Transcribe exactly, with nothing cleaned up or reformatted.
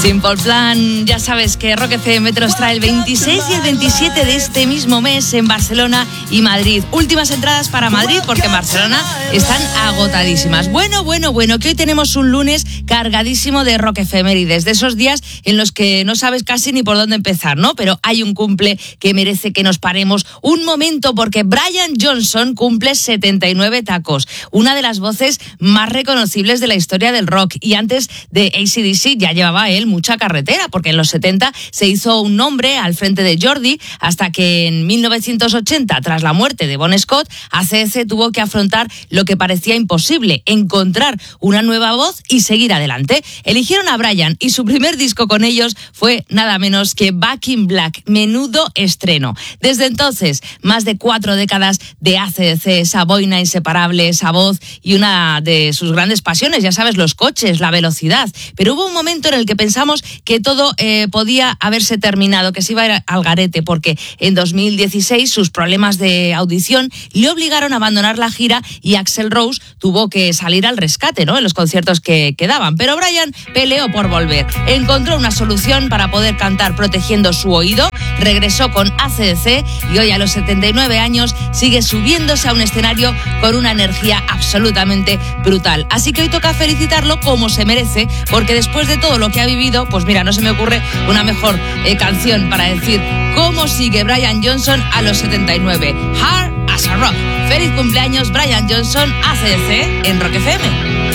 Simple Plan, ya sabes que Rock F M te los trae el veintiséis y el veintisiete de este mismo mes en Barcelona y Madrid. Últimas entradas para Madrid porque en Barcelona están agotadísimas. Bueno, bueno, bueno, que hoy tenemos un lunes cargadísimo de Rock efemérides, de esos días en los que no sabes casi ni por dónde empezar, ¿no? Pero hay un cumple que merece que nos paremos un momento porque Brian Johnson cumple setenta y nueve tacos, una de las voces más reconocibles de la historia del rock, y antes de A C D C ya llevaba él mucha carretera, porque en los setenta se hizo un nombre al frente de Geordie, hasta que en mil novecientos ochenta, tras la muerte de Bon Scott, A C D C tuvo que afrontar lo que parecía imposible, encontrar una nueva voz y seguir adelante. Eligieron a Brian y su primer disco con ellos fue nada menos que Back in Black. Menudo estreno. Desde entonces, más de cuatro décadas de A C D C, esa boina inseparable, esa voz y una de sus grandes pasiones, ya sabes, los coches, la velocidad. Pero hubo un momento en el que pensamos que todo eh, podía haberse terminado, que se iba a ir al garete, porque en dos mil dieciséis sus problemas de audición le obligaron a abandonar la gira y Axl Rose tuvo que salir al rescate, ¿no?, en los conciertos que quedaban. Pero Brian peleó por volver. Encontró una solución para poder cantar protegiendo su oído, regresó con A C D C y hoy a los setenta y nueve años sigue subiéndose a un escenario con una energía absolutamente brutal. Así que hoy toca felicitarlo como se merece, porque después de todo lo que ha vivido, pues mira, no se me ocurre una mejor eh, canción para decir cómo sigue Brian Johnson a los setenta y nueve. Hard as a Rock. Feliz cumpleaños Brian Johnson, A C D C en Rock F M.